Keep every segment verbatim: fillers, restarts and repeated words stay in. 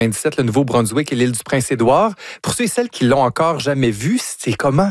dix-sept, le Nouveau-Brunswick et l'île du Prince-Édouard. Pour ceux et celles qui l'ont encore jamais vu, c'est comment?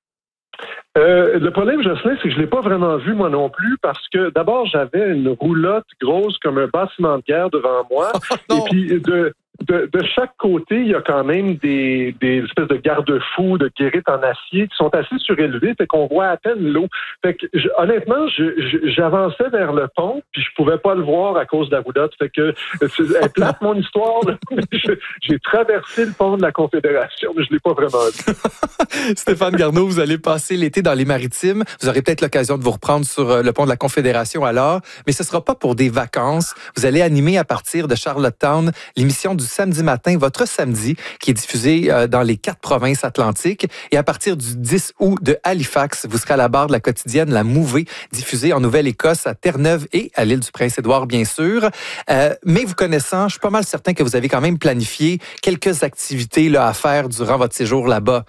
Euh, le problème, Jocelyn, c'est que je l'ai pas vraiment vu moi non plus parce que d'abord j'avais une roulotte grosse comme un bâtiment de guerre devant moi Oh, et puis de, de de chaque côté il y a quand même des des espèces de garde-fous, de guérites en acier qui sont assez surélevés, fait qu'on voit à peine l'eau. Fait que je, honnêtement, je, je, j'avançais vers le pont puis je pouvais pas le voir à cause de la roulotte. Fait que c'est elle est plate mon histoire. Là. Je, j'ai traversé le pont de la Confédération, mais je l'ai pas vraiment vu. Stéphane Garneau, vous allez passer l'été dans les Maritimes. Vous aurez peut-être l'occasion de vous reprendre sur le pont de la Confédération alors, mais ce ne sera pas pour des vacances. Vous allez animer à partir de Charlottetown l'émission du samedi matin, votre samedi, qui est diffusée dans les quatre provinces atlantiques. Et à partir du dix août de Halifax, vous serez à la barre de la quotidienne La Mouvée, diffusée en Nouvelle-Écosse, à Terre-Neuve et à l'île du Prince-Édouard, bien sûr. Euh, mais vous connaissant, je suis pas mal certain que vous avez quand même planifié quelques activités là, à faire durant votre séjour là-bas.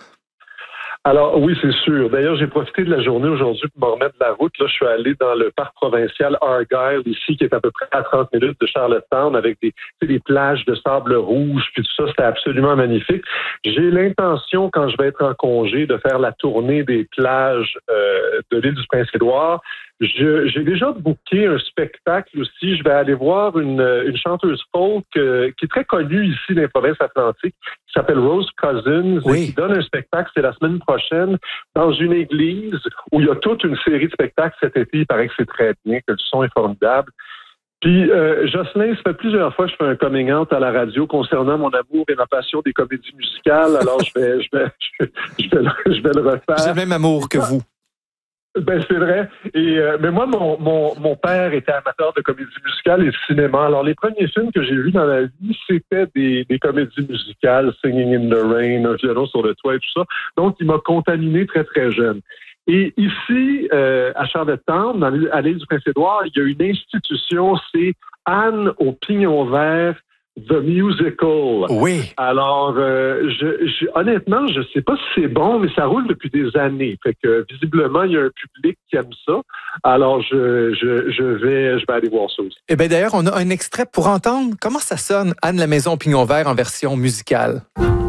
Alors oui, c'est sûr. D'ailleurs, j'ai profité de la journée aujourd'hui pour me remettre de la route. Là, je suis allé dans le parc provincial Argyle, ici, qui est à peu près à trente minutes de Charlottetown, avec des, des plages de sable rouge, puis tout ça, c'était absolument magnifique. J'ai l'intention, quand je vais être en congé, de faire la tournée des plages euh, de l'île du Prince-Édouard. Je, j'ai déjà booké un spectacle aussi. Je vais aller voir une, une chanteuse folk euh, qui est très connue ici dans les provinces atlantiques, qui s'appelle Rose Cousins, oui. et qui donne un spectacle, c'est la semaine prochaine, dans une église où il y a toute une série de spectacles cet été. Il paraît que c'est très bien, que le son est formidable. Puis, euh, Jocelyn, ça fait plusieurs fois que je fais un coming out à la radio concernant mon amour et ma passion des comédies musicales. Alors, je vais, je vais, je vais, je vais, le, je vais le refaire. J'ai le même amour que vous. Ben c'est vrai. Et euh, mais moi, mon, mon mon père était amateur de comédie musicale et de cinéma. Alors les premiers films que j'ai vus dans la vie, c'était des, des comédies musicales, Singing in the Rain, Un violon sur le toit et tout ça. Donc il m'a contaminé très très jeune. Et ici, euh, à Charlottetown, dans l'île, à l'île du Prince-Édouard, il y a une institution, c'est Anne au pignon vert. The Musical. Oui. Alors, euh, je, je, honnêtement, je sais pas si c'est bon, mais ça roule depuis des années. Fait que visiblement, il y a un public qui aime ça. Alors, je, je, je vais, je vais aller voir ça aussi. Eh bien, d'ailleurs, on a un extrait pour entendre comment ça sonne Anne la Maison au Pignon Vert en version musicale.